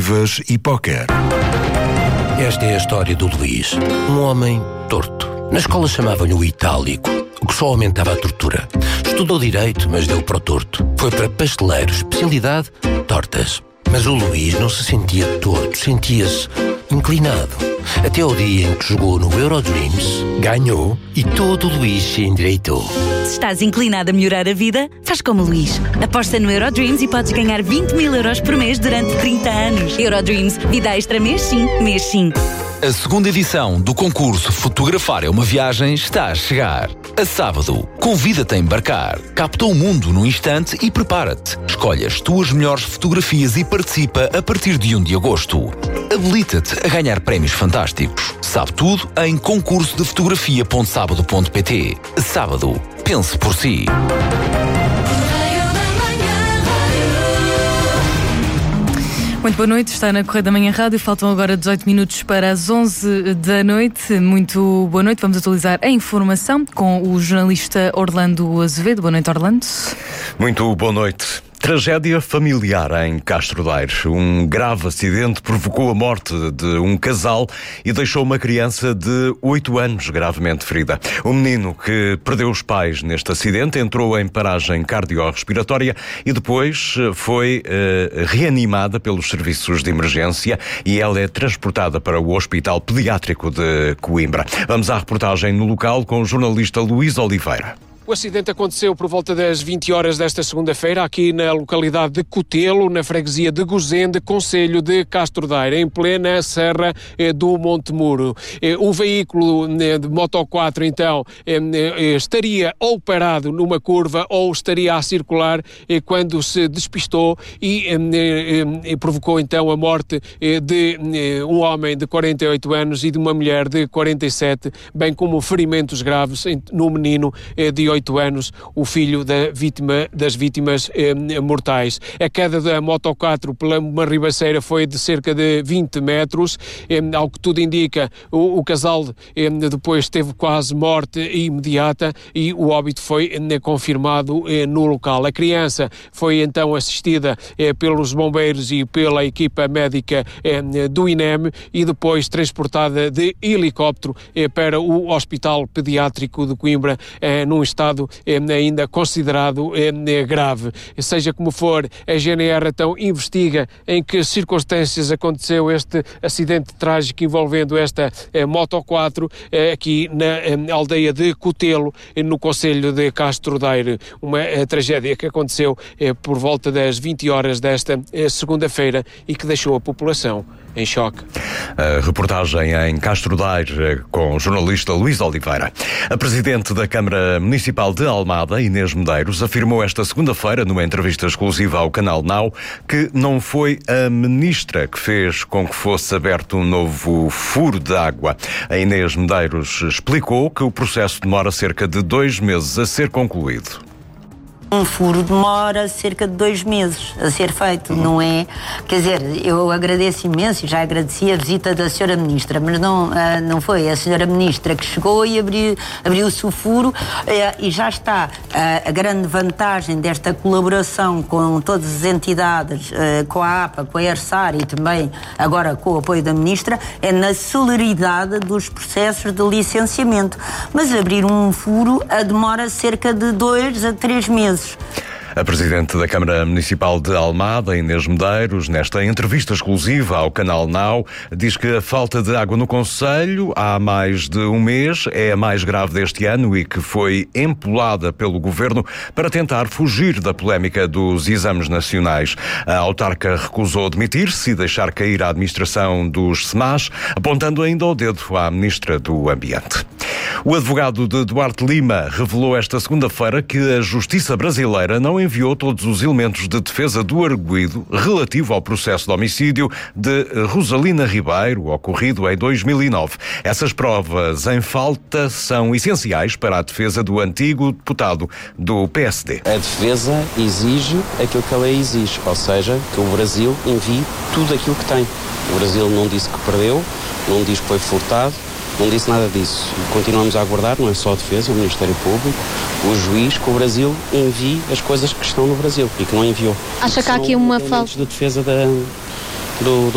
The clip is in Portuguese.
desportivas e póquer. Esta é a história do Luís, um homem torto. Na escola chamavam-lhe o Itálico, o que só aumentava a tortura. Estudou Direito, mas deu para o torto. Foi para pasteleiro, especialidade, tortas. Mas o Luís não se sentia torto, sentia-se inclinado. Até ao dia em que jogou no Eurodreams, ganhou e todo o Luís se endireitou. Se estás inclinado a melhorar a vida, faz como o Luís. Aposta no Eurodreams e podes ganhar 20 mil euros por mês durante 30 anos. Eurodreams, vida extra mês sim, mês sim. A segunda edição do concurso Fotografar é uma Viagem está a chegar. A sábado, convida-te a embarcar. Capta o mundo num instante e prepara-te. Escolhe as tuas melhores fotografias e participa a partir de 1 de agosto. Habilita-te a ganhar prémios fantásticos. Sabe tudo em concursodefotografia.sábado.pt. Sábado, pense por si. Muito boa noite, está na Correio da Manhã Rádio, faltam agora 18 minutos para as 11 da noite. Muito boa noite, vamos atualizar a informação com o jornalista Orlando Azevedo. Boa noite, Orlando. Muito boa noite. Tragédia familiar em Castro Daire. Um grave acidente provocou a morte de um casal e deixou uma criança de 8 anos gravemente ferida. O menino que perdeu os pais neste acidente entrou em paragem cardiorrespiratória e depois foi reanimada pelos serviços de emergência e ela é transportada para o Hospital Pediátrico de Coimbra. Vamos à reportagem no local com o jornalista Luís Oliveira. O acidente aconteceu por volta das 20 horas desta segunda-feira, aqui na localidade de Cotelo, na freguesia de Gozende, concelho de Castro Daire, em plena serra do Monte Muro. O veículo de Moto 4, então, estaria ou parado numa curva ou estaria a circular quando se despistou e provocou, então, a morte de um homem de 48 anos e de uma mulher de 47, bem como ferimentos graves no menino de 8 anos, o filho das vítimas mortais. A queda da Moto 4 pela uma ribaceira foi de cerca de 20 metros. Ao que tudo indica, o casal depois teve quase morte imediata e o óbito foi confirmado no local. A criança foi então assistida pelos bombeiros e pela equipa médica do INEM e depois transportada de helicóptero para o Hospital Pediátrico de Coimbra num estado ainda considerado grave. Seja como for, a GNR então investiga em que circunstâncias aconteceu este acidente trágico envolvendo esta Moto 4 aqui na aldeia de Cotelo, no concelho de Castro Daire. Uma tragédia que aconteceu por volta das 20 horas desta segunda-feira e que deixou a população em choque. A reportagem em Castro Daire com o jornalista Luís Oliveira. A presidente da Câmara Municipal de Almada, Inês Medeiros, afirmou esta segunda-feira, numa entrevista exclusiva ao Canal Now, que não foi a ministra que fez com que fosse aberto um novo furo de água. A Inês Medeiros explicou que o processo demora cerca de 2 meses a ser concluído. Um furo demora cerca de 2 meses a ser feito, não é? Quer dizer, eu agradeço imenso e já agradeci a visita da Sra. Ministra, mas não foi a Sra. Ministra que chegou e abriu-se o furo e já está. A grande vantagem desta colaboração com todas as entidades, com a APA, com a ERSAR e também agora com o apoio da Ministra, é na celeridade dos processos de licenciamento. Mas abrir um furo demora cerca de 2 a 3 meses. A presidente da Câmara Municipal de Almada, Inês Medeiros, nesta entrevista exclusiva ao Canal Now, diz que a falta de água no concelho há mais de um mês é a mais grave deste ano e que foi empolada pelo governo para tentar fugir da polémica dos exames nacionais. A autarca recusou demitir-se e deixar cair a administração dos SEMAS, apontando ainda o dedo à ministra do Ambiente. O advogado de Duarte Lima revelou esta segunda-feira que a Justiça brasileira não enviou todos os elementos de defesa do arguido relativo ao processo de homicídio de Rosalina Ribeiro, ocorrido em 2009. Essas provas em falta são essenciais para a defesa do antigo deputado do PSD. A defesa exige aquilo que a lei exige, ou seja, que o Brasil envie tudo aquilo que tem. O Brasil não disse que perdeu, não diz que foi furtado, não disse nada disso. Continuamos a aguardar, não é só a defesa, o Ministério Público, o juiz, que o Brasil envie as coisas que estão no Brasil e que não enviou. Acha que há aqui uma falta de defesa do